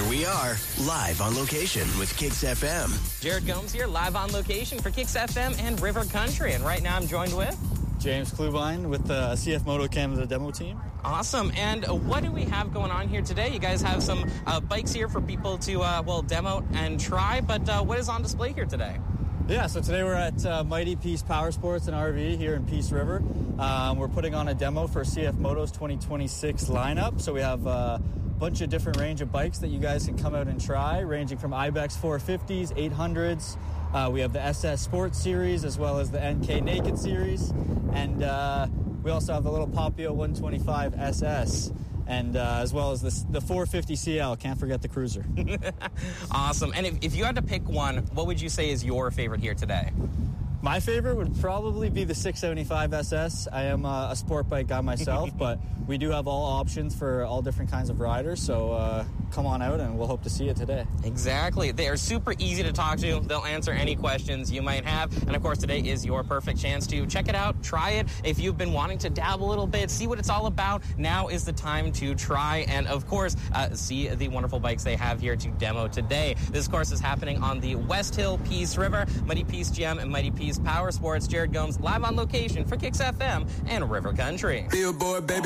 Here we are, live on location with Kicks FM. Jared Gomes here, live on location for Kicks FM and River Country. And right now I'm joined with James Klubine with the CF Moto Canada demo team. Awesome. And what do we have going on here today? You guys have some bikes here for people to, demo and try. But what is on display here today? Yeah, so today we're at Mighty Peace Power Sports and RV here in Peace River. We're putting on a demo for CF Moto's 2026 lineup. So we have a bunch of different range of bikes that you guys can come out and try, ranging from Ibex 450s, 800s. We have the SS Sports Series as well as the NK Naked Series. And we also have the little Popio 125 SS. And as well as the 450 CL, can't forget the Cruiser. Awesome. And if you had to pick one, what would you say is your favorite here today? My favorite would probably be the 675 SS. I am a sport bike guy myself, but we do have all options for all different kinds of riders, so come on out and we'll hope to see you today. Exactly. They are super easy to talk to. They'll answer any questions you might have. And of course, today is your perfect chance to check it out, try it. If you've been wanting to dabble a little bit, see what it's all about, now is the time to try and, of course, see the wonderful bikes they have here to demo today. This course is happening on the West Hill Peace River, Mighty Peace GM and Mighty Peace Power Sports. Jared Gomes live on location for Kicks FM and River Country. Billboard, baby.